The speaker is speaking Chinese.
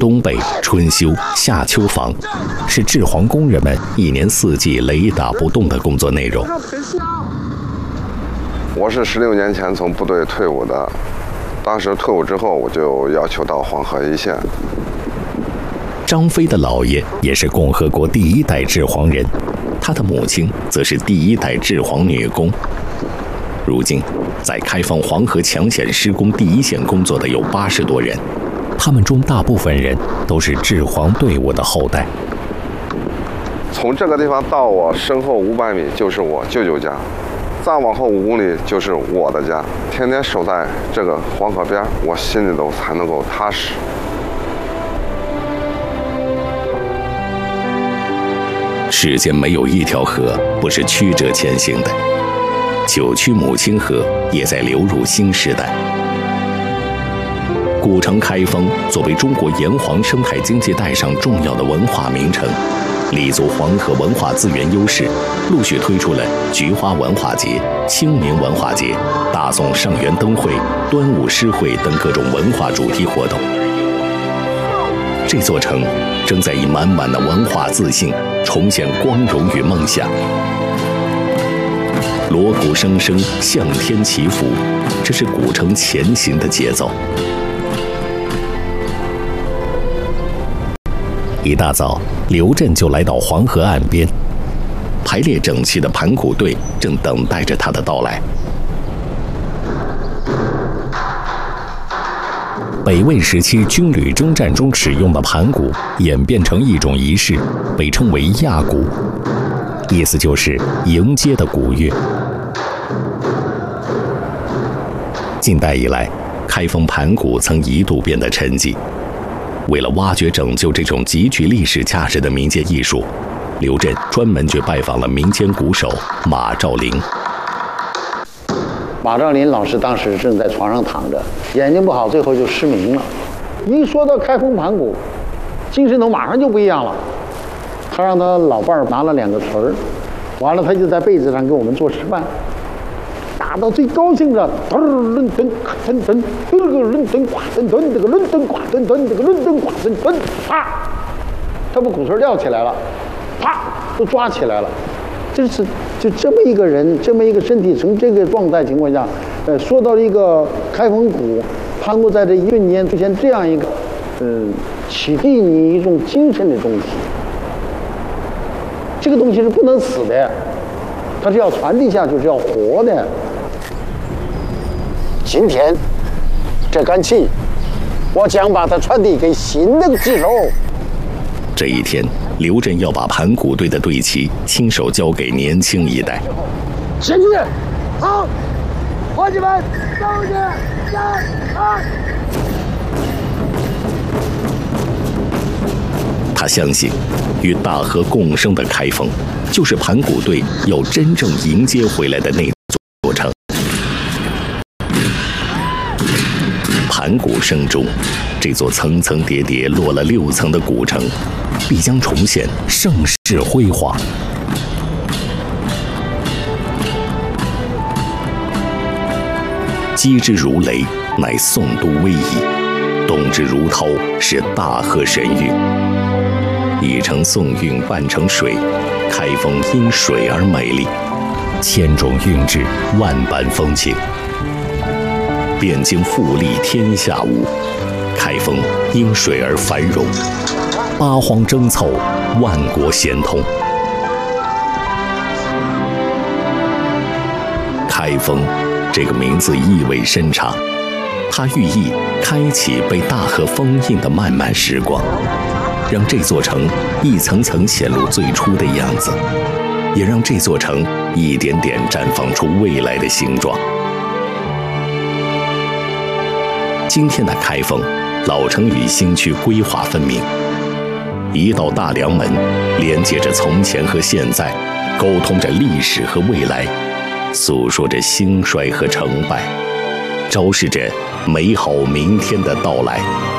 东北春秋夏秋房，是制黄工人们一年四季雷打不动的工作内容。 我是16年前从部队退伍的，当时退伍之后，我就要求到黄河一线。 张飞的姥爷也是共和国第1代制黄人，他的母亲则是第1代制黄女工。如今，在开放黄河抢险施工第一线工作的有80多人，他们中大部分人都是制黄队伍的后代。 从这个地方到我身后500米就是我舅舅家，再往后5公里就是我的家。天天守在这个黄河边，我心里头才能够踏实。 世间没有一条河不是曲折前行的，九曲母亲河也在流入新时代。古城开封作为中国沿黄生态经济带上重要的文化名城，立足黄河文化资源优势，陆续推出了菊花文化节、清明文化节、大宋上元灯会、端午诗会等各种文化主题活动。这座城正在以满满的文化自信重现光荣与梦想。锣鼓声声向天祈福，这是古城前行的节奏。一大早，刘震就来到黄河岸边，排列整齐的盘古队正等待着他的到来。北魏时期军旅征战中使用的盘鼓演变成一种仪式，被称为压鼓，意思就是迎接的鼓乐。近代以来，开封盘鼓曾一度变得沉寂。为了挖掘拯救这种极具历史价值的民间艺术，刘震专门去拜访了民间鼓手马兆麟。 马兆麟老师当时正在床上躺着，眼睛不好，最后就失明了。一说到开封盘鼓，精神头马上就不一样了。他让他老伴儿拿了2个词儿，完了他就在被子上给我们做示范。打到最高兴的，噔伦敦垮噔噔，这个伦敦垮噔噔，这个伦敦垮噔噔，这个伦敦垮噔噔，啪，他把鼓槌撂起来了，啪，都抓起来了。就这么一个人，这么一个身体成这个状态情况下，说到一个开封鼓，盘鼓在这一瞬间出现这样一个，启迪你一种精神的东西。这个东西是不能死的，它是要传递下去，是要活的。今天这杆气，我将把它传递给新的机手。 这一天，刘震要把盘鼓队的队旗亲手交给年轻一代。 前进，好，伙计们，走起，1、2。 他相信，与大河共生的开封，就是盘鼓队要真正迎接回来的那座城。盘鼓声中，这座层层叠叠落了6层的古城，必将重现盛世辉煌。击之如雷，乃宋都威仪；动之如涛，是大河神韵。一城宋韵半城水，开封因水而美丽，千种韵致，万般风情。汴京富丽天下无，开封因水而繁荣，八荒争凑，万国咸通。开封这个名字意味深长，它寓意开启被大河封印的漫漫时光，让这座城一层层显露最初的样子，也让这座城一点点绽放出未来的形状。今天的开封，老城与新区规划分明，一道大梁门连接着从前和现在，沟通着历史和未来，诉说着兴衰和成败，昭示着美好明天的到来。